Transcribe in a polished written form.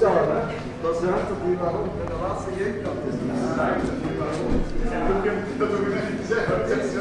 staan, hè? Dat is echt op die waarom. De laatste jeugdkant is niet. Dat hoef je niet te zeggen.